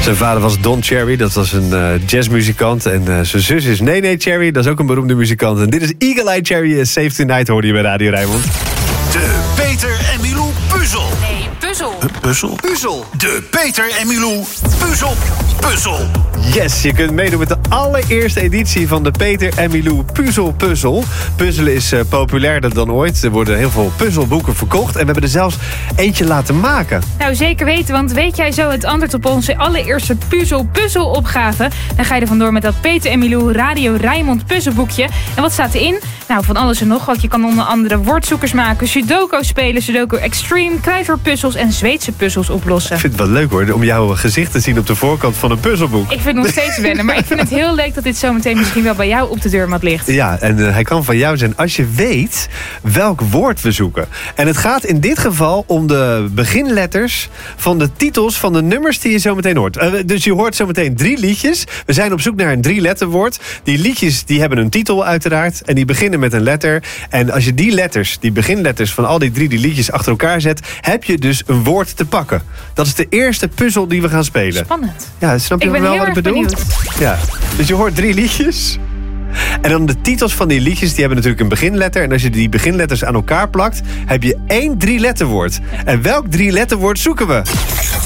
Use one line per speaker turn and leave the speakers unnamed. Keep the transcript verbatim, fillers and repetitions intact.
Zijn vader was Don Cherry, dat was een uh, jazzmuzikant. En uh, zijn zus is Nene Cherry, dat is ook een beroemde muzikant. En dit is Eagle Eye Cherry en Save Tonight, hoorde je bij Radio Rijnmond.
De Peter en Milou puzzel.
Nee, puzzel.
Uh, puzzel? Puzzel. De Peter en Milou puzzel puzzel.
Yes, je kunt meedoen met de allereerste editie van de Peter en Milou Puzzel Puzzel. Puzzelen is uh, populairder dan ooit. Er worden heel veel puzzelboeken verkocht. En we hebben er zelfs eentje laten maken.
Nou, zeker weten, want weet jij zo het antwoord op onze allereerste puzzel-puzzel-opgave? Dan ga je er vandoor met dat Peter en Milou Radio Rijnmond puzzelboekje. En wat staat erin? Nou, van alles en nog wat. Je kan onder andere woordzoekers maken, Sudoku spelen, Sudoku Extreme, kruiswoordpuzzels en Zweedse puzzels oplossen.
Ik vind het wel leuk hoor, om jouw gezicht te zien op de voorkant van een puzzelboek.
Ik vind het nog steeds wennen, maar ik vind het heel leuk dat dit zometeen misschien wel bij jou op de deurmat ligt.
Ja, en uh, hij kan van jou zijn als je weet welk woord we zoeken. En het gaat in dit geval om de beginletters van de titels van de nummers die je zometeen hoort. Uh, dus je hoort zometeen drie liedjes. We zijn op zoek naar een drie-letterwoord. Die liedjes die hebben een titel uiteraard en die beginnen met een letter. En als je die letters, die beginletters van al die drie die liedjes achter elkaar zet, heb je dus een woord te pakken. Dat is de eerste puzzel die we gaan spelen.
Spannend.
Ja, snap je
Ik ben
wel
heel
wat ik
erg
bedoel?
benieuwd.
Ja, dus je hoort drie liedjes. En dan de titels van die liedjes, die hebben natuurlijk een beginletter. En als je die beginletters aan elkaar plakt, heb je één drie-letterwoord. En welk drie-letterwoord zoeken we?